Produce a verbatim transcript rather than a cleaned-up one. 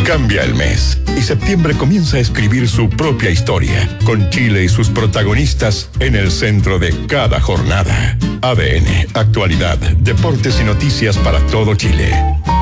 Cambia el mes y septiembre comienza a escribir su propia historia, con Chile y sus protagonistas en el centro de cada jornada. A D N, actualidad, deportes y noticias para todo Chile.